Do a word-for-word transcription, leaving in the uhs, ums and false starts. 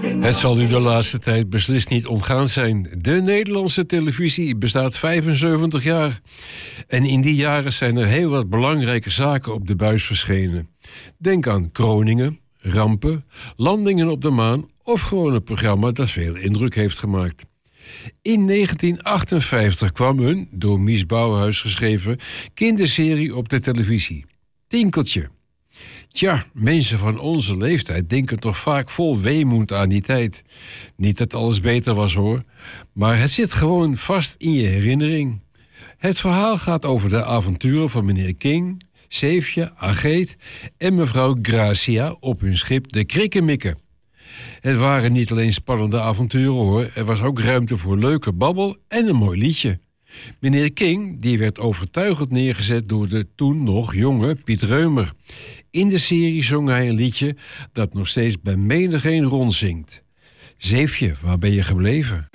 Het zal u de laatste tijd beslist niet ontgaan zijn. De Nederlandse televisie bestaat vijfenzeventig jaar. En in die jaren zijn er heel wat belangrijke zaken op de buis verschenen. Denk aan kroningen, rampen, landingen op de maan of gewoon een programma dat veel indruk heeft gemaakt. In negentien achtenvijftig kwam een, door Mies Bouwhuis geschreven, kinderserie op de televisie. Tinkeltje. Tja, mensen van onze leeftijd denken toch vaak vol weemoed aan die tijd. Niet dat alles beter was hoor, maar het zit gewoon vast in je herinnering. Het verhaal gaat over de avonturen van meneer King, Zeefje, Ageet en mevrouw Gracia op hun schip de Krikkemikke. Het waren niet alleen spannende avonturen hoor, er was ook ruimte voor leuke babbel en een mooi liedje. Meneer King die werd overtuigend neergezet door de toen nog jonge Piet Reumer. In de serie zong hij een liedje dat nog steeds bij menigeen rondzingt. Zeefje, waar ben je gebleven?